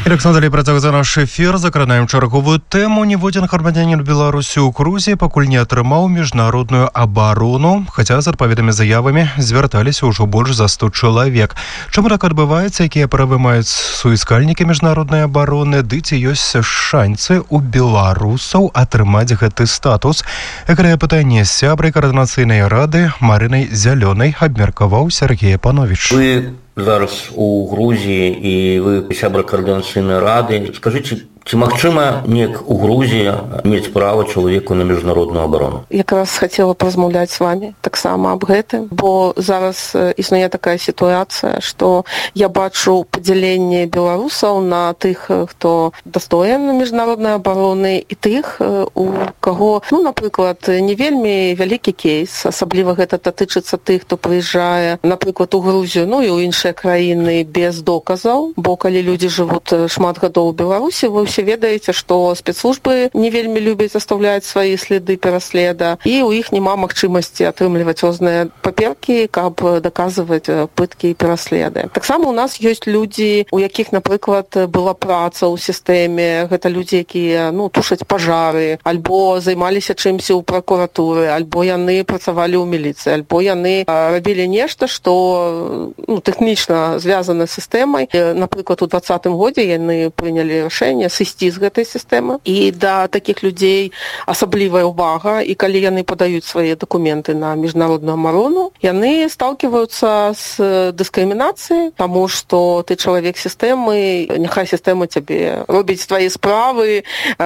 Александр, працягваецца наш эфір. Закранаем чарговую тэму. Ніводзін грамадзянін Беларусі ў Грузіі пакуль не атрымаў міжнародную абарону, хаця з адпаведнымі заявамі звярталіся ўжо больш за 100 чалавек. Чаму так адбываецца, якія правы маюць суіскальнікі міжнароднай абароны, ды ці ёсць шанцы ў беларусаў атрымаць гэты статус? Гэтае пытанне з сябрай каардынацыйнай рады Марынай Зялёнай абмеркаваў Сергей Панович. Вы зараз у Грузіі і вы сябра каардынацыйнай рады. Скажыце, ці магчыма неяк у Грузіі мець права чалавеку на міжнародную абарону? Якраз хацела паразмаўляць з вами таксама аб гэтым, бо зараз існуе такая сітуацыя, што я бачу падзяленне беларусаў на тых, хто дастоен міжнароднай абароны, і тых, у каго, напрыклад, не вельмі вялікі кейс, асабліва гэта датычыцца тых, хто прыязджае, напрыклад, у Грузію, і ў іншыя краіны без доказаў, бо калі людзі жывуць шмат гадоў у Беларусі, вы ўсе ведаеце, што спецслужбы не вельмі любяць заставляць свае следы пераследа, і ў іх няма магчымасці атрымліваць розныя паперкі, каб даказваць пыткі і пераследы. Таксама у нас ёсць людзі, у якіх, напрыклад, была праца ў сістэме, гэта людзі, якія тушаць пажары, альбо займаліся чымсьці ў пракуратуры, альбо яны працавалі ў міліцыі, альбо яны рабілі нешта, што тэхнічна звязана з сістэмай. Напрыклад, у 2020 годзе яны прынялі рашэнне сысці з гэтай сістэмы. І да такіх людзей асаблівая ўвага, і калі яны падаюць свае дакументы на міжнародную абарону, яны сталківаюцца з дыскрымінацыяй, таму што ты чалавек сістэмы, няхай сістэма цябе робіць твае справы.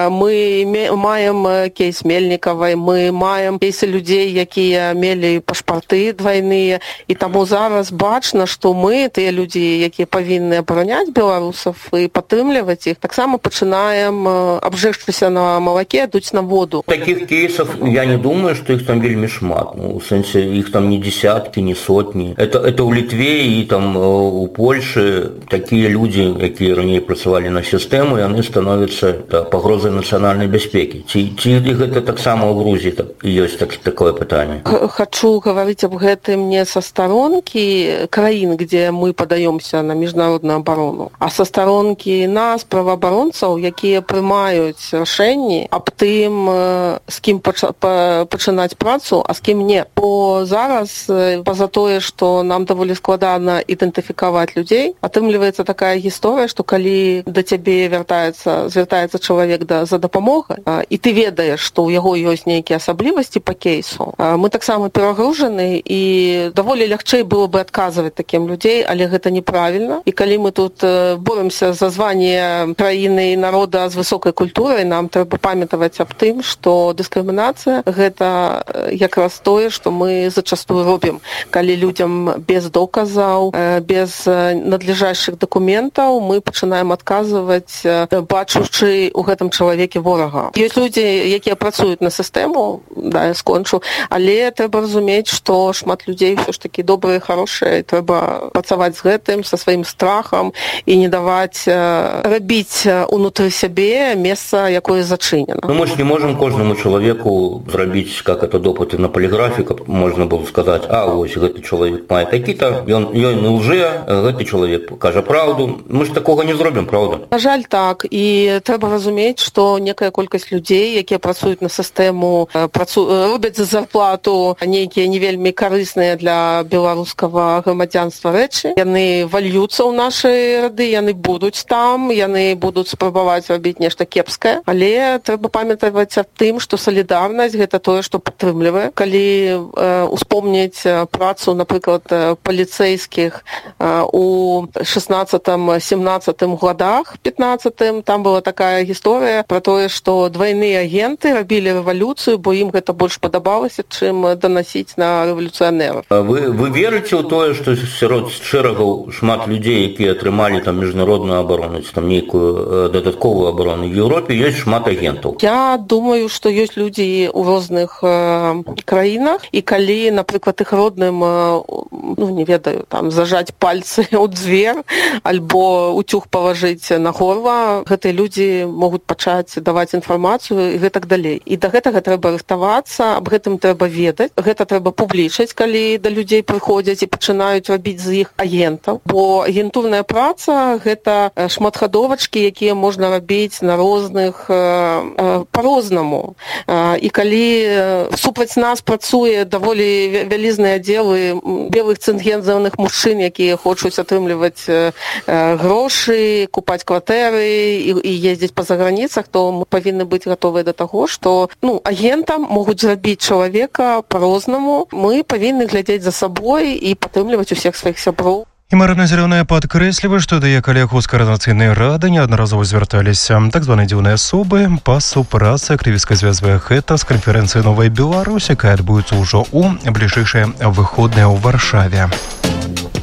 Мы маем кейс Мельнікавай, мы маем кейсы людзей, якія мелі пашпарты двайныя, і таму зараз бачна, што мы, тыя людзі, якія павінны абараняць беларусаў і падтрымліваць іх, таксама пачынаем, абжэшчыся на малаке, дуць на воду. Таких кейсов я не думаю, что их там вельмі шмат. У сэнсе, их там не десятки, не сотни. Это у Литве и там у Польши такие люди, якія раней працавалі на сістэму, яны становятся пагрозай нацыянальнай бяспекі. Ці гэта таксама ў Грузіі ёсць такое пытанне? Хочу говорить об гэтым не со сторонки краін, где мы подаемся на міжнародную абарону, а со сторонки нас, праваабаронцаў, якія прымаюць рашэнні аб тым, з кім пачынаць працу, а з кім не. Бо зараз, па-за тое, што нам даволі складана ідэнтыфікаваць людзей, атрымліваецца такая гісторыя, што калі да цябе звяртаецца чалавек за дапамогай, і ты ведаеш, што ў яго ёсць нейкія асаблівасці па кейсу, мы таксама перагружаны, і даволі лягчэй было бы адказваць такім людзей, але гэта неправільна. І калі мы тут боремся за званне краіны і народа з высокай культурай, нам трэба памятаваць аб тым, што дыскрымінацыя – гэта якраз тое, што мы зачастую робім, калі людзям без доказаў, без надлежащых дакументаў мы пачынаем адказваць, бачучы ў гэтым чалавеке ворага. Ёсць людзі, якія працуюць на сістэму, я скончу, але трэба разумець, што шмат людзей ўсё ж такі добрыя, хорошыя, трэба працаваць з гэтым, са сваім страхам і не даваць рабіць унутры сябе месца, якое зачынена. Мы ж не можем кожнаму чалавеку зрабіць, как это, допыты на поліграфі, каб можна было сказаць, вось гэты чалавек мае такі-то, ён не лжэ, гэты чалавек кажа праўду. Мы ж такога не зробім, праўда? На жаль, так. І трэба разумець, што некая колькасць людзей, якія працуюць на сістэму, робяць за зарплату нейкія не вельмі карысныя для беларускага грамадзянства рэчы. Яны вальюцца ў нашы рады, яны будуць там, яны будуць спрабаваць рабіць нешта кепскае, але трэба памятаваць аб тым, што салідарнасць – гэта тое, што падтрымлівае. Калі успомніць працу, напрыклад, паліцэйскіх у 16-17 годах, 15-м, там была такая гісторыя пра тое, што двайныя агенты рабілі рэвалюцыю, бо ім гэта больш падабалася, чым данасіць на рэвалюцыянераў. Вы верыце ў тое, што сярод шэрагаў шмат людзей, якія атрымалі там міжнародную абарону, там нейкую дадатковую абарону. В Еўропе ёсць шмат агентаў. Я думаю, што ёсць людзі ў розных краінах, і калі, напрыклад, іх родным, не ведаю, там зажаць пальцы ў дзвер альбо утюг палажыць на горла, гэтыя людзі могуць пачаць даваць інфармацыю і гэтак далей. І да гэтага трэба рыхтавацца, аб гэтым трэба ведаць, гэта трэба публічыць, калі да людзей прыходзяць і пачынаюць рабіць з іх агентаў. Бо агентурная праца – гэта шматхадовачкі, якія можна рабіць на розных па-рознаму. І калі супраць нас працуе даволі вялізныя аддзелы белых цынгензаўных мужчын, якія хочуць атрымліваць грошы, купаць кватэры і ездзіць па заграніцах, то мы павінны быць гатовыя да таго, што агентам могуць зрабіць чалавека па-рознаму. Мы павінны глядзець за сабой і падтрымліваць усіх сваіх сяброў. І Марына Зялёная падкрэслівае, што да яе калег з Каардынацыйнай рады неаднаразова звярталіся так званыя дзіўныя асобы па супрацы. Актывістка звязвае гэта з канферэнцыі «Новая Беларусь», якая адбудзецца ўжо ў бліжэйшыя выходныя ў Варшаве.